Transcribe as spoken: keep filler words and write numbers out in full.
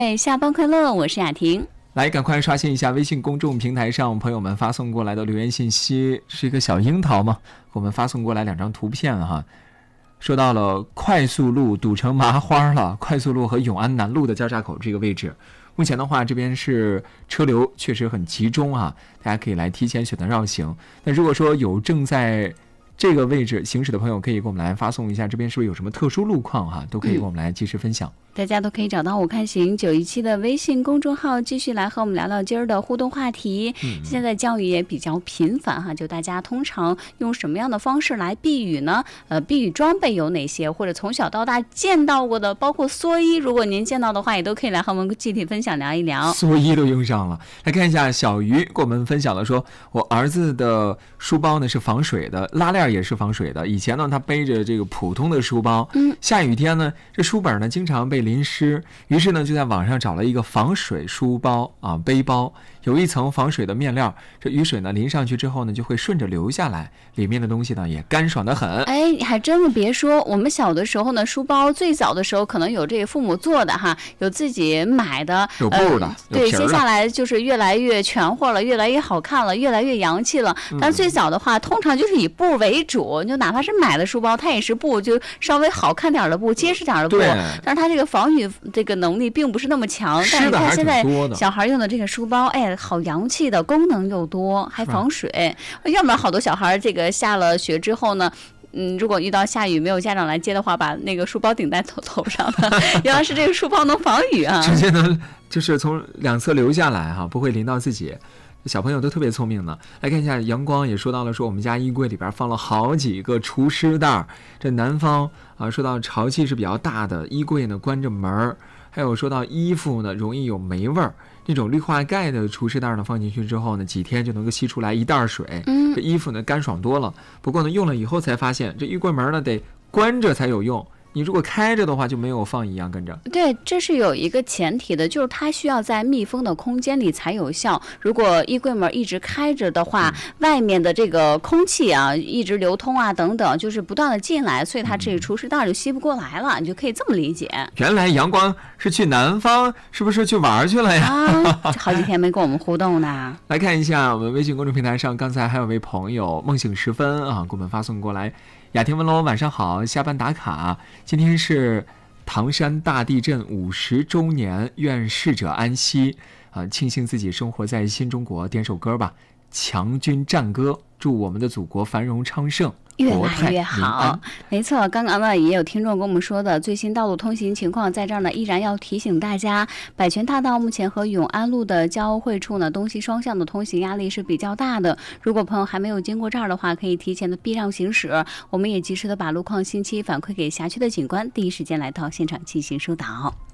哎，下班快乐，我是雅婷。 来，赶快刷新一下微信公众平台上朋友们发送过来的留言信息，是一个小樱桃吗？给我们发送过来两张图片哈。说到了快速路堵成麻花了，快速路和永安南路的交叉口这个位置，目前的话这边是车流确实很集中啊，大家可以来提前选择绕行。那如果说有正在这个位置行驶的朋友，可以给我们来发送一下这边是不是有什么特殊路况哈，都可以给我们来及时分享。嗯， 大家都可以找到我看行九一七的微信公众号，继续来和我们聊聊今儿的互动话题。嗯、现在教育也比较频繁哈，就大家通常用什么样的方式来避雨呢？呃，避雨装备有哪些？或者从小到大见到过的，包括蓑衣，如果您见到的话，也都可以来和我们具体分享聊一聊。 蓑衣都用上了，来看一下小鱼给我们分享了说，我儿子的书包呢是防水的，拉链也是防水的。以前呢他背着这个普通的书包，嗯，下雨天呢这书本呢经常被淋湿，于是呢就在网上找了一个防水书包啊背包，有一层防水的面料，这雨水呢淋上去之后呢就会顺着流下来，里面的东西呢也干爽得很。 哎，还真的别说，我们小的时候呢书包最早的时候可能有这个父母做的哈，有自己买的， 有布的，呃、 对，接下来就是越来越全乎了，越来越好看了，越来越洋气了。但最早的话通常就是以布为主，就哪怕是买的书包它也是布，就稍微好看点的布，结实点的布，但是它这个防雨这个能力并不是那么强。但是你看现在小孩用的这个书包，哎，好洋气的，功能又多，还防水。要不然好多小孩这个下了学之后呢，嗯，如果遇到下雨没有家长来接的话，把那个书包顶在头头上的，原来是这个书包能防雨啊， 直接能就是从两侧流下来哈，不会淋到自己。小朋友都特别聪明呢。来看一下，阳光也说到了，说我们家衣柜里边放了好几个除湿袋。这南方啊，说到潮气是比较大的，衣柜呢关着门，还有说到衣服呢容易有霉味儿，那种氯化钙的除湿袋呢放进去之后呢，几天就能够吸出来一袋水，嗯，这衣服呢干爽多了。不过呢，用了以后才发现，这衣柜门呢得关着才有用。你如果开着的话就没有放一样跟着。 对，这是有一个前提的，就是它需要在密封的空间里才有效。如果衣柜门一直开着的话，嗯、外面的这个空气啊一直流通啊等等，就是不断的进来，所以它这个除湿袋就吸不过来了，你就可以这么理解。 原来阳光是去南方，是不是去玩去了呀？ 啊，好几天没跟我们互动呢。 来看一下我们微信公众平台上，刚才还有位朋友梦醒时分啊，给我们发送过来。雅婷文龙晚上好，下班打卡。今天是唐山大地震五十周年，愿逝者安息啊！庆幸自己生活在新中国，点首歌吧，《强军战歌》，祝我们的祖国繁荣昌盛， 越来越好。没错，刚刚呢也有听众跟我们说的最新道路通行情况，在这儿呢依然要提醒大家，百泉大道目前和永安路的交汇处呢，东西双向的通行压力是比较大的。如果朋友还没有经过这儿的话，可以提前的避让行驶。我们也及时的把路况信息反馈给辖区的警官，第一时间来到现场进行疏导。